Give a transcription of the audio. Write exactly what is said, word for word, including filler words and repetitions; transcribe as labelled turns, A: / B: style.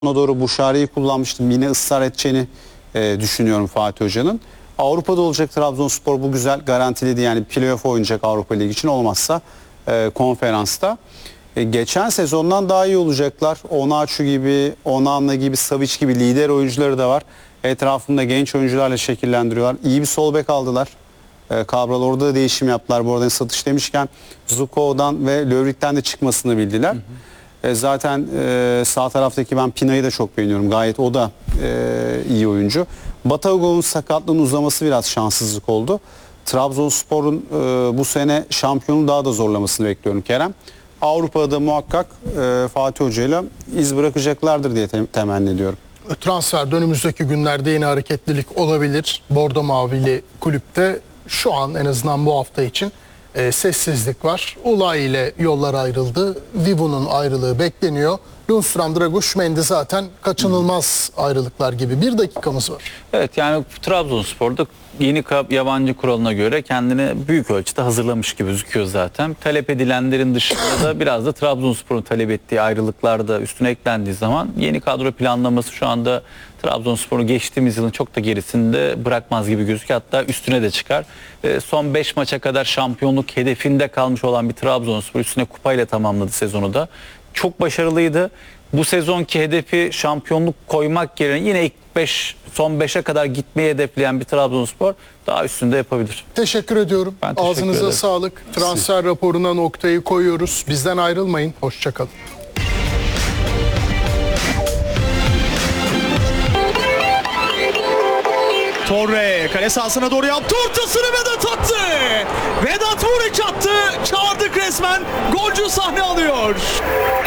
A: Ona doğru Buşari'yi kullanmıştım. Yine ısrar edeceğini e, düşünüyorum Fatih Hoca'nın. Avrupa'da olacak Trabzonspor, bu güzel garantiliydi. Yani playoff oynayacak Avrupa Ligi için, olmazsa e, konferansta. E, geçen sezondan daha iyi olacaklar. Onaçu gibi, Onana gibi, Savic gibi lider oyuncuları da var. Etrafında genç oyuncularla şekillendiriyorlar. İyi bir sol bek aldılar. E, Cabral orada da değişim yaptılar. Bu arada satış demişken Zuko'dan ve Lövrik'ten de çıkmasını bildiler. Hı hı. E, zaten e, sağ taraftaki ben Pina'yı da çok beğeniyorum. Gayet o da e, iyi oyuncu. Batagov'un sakatlığının uzaması biraz şanssızlık oldu. Trabzonspor'un e, bu sene şampiyonu daha da zorlamasını bekliyorum Kerem. Avrupa'da muhakkak e, Fatih Hoca ile iz bırakacaklardır diye te temenni ediyorum.
B: Transfer önümüzdeki günlerde yine hareketlilik olabilir. Bordo Mavili kulüpte şu an en azından bu hafta için e, sessizlik var. Ulay ile yollar ayrıldı. Vivo'nun ayrılığı bekleniyor. Lundstram, Draguş, Mendy zaten kaçınılmaz ayrılıklar gibi. Bir dakikamız var.
C: Evet, yani Trabzonspor'da yeni yabancı kuralına göre kendini büyük ölçüde hazırlamış gibi gözüküyor zaten. Talep edilenlerin dışında da biraz da Trabzonspor'un talep ettiği ayrılıklar da üstüne eklendiği zaman yeni kadro planlaması şu anda Trabzonspor'u geçtiğimiz yılın çok da gerisinde bırakmaz gibi gözüküyor. Hatta üstüne de çıkar. E, son beş maça kadar şampiyonluk hedefinde kalmış olan bir Trabzonspor üstüne kupayla tamamladı sezonu da. Çok başarılıydı. Bu sezonki hedefi şampiyonluk koymak yerine yine ilk beş, son beşe kadar gitmeyi hedefleyen bir Trabzonspor daha üstünde yapabilir.
B: Teşekkür ediyorum.
C: Ben teşekkür
B: Ağzınıza
C: ederim.
B: sağlık. Transfer raporuna noktayı koyuyoruz. Bizden ayrılmayın. Hoşça kalın.
D: Torre kale sahasına doğru yaptı, ortasını Vedat attı. Vedat Muriç attı. Çağırdık resmen. Golcü sahne alıyor.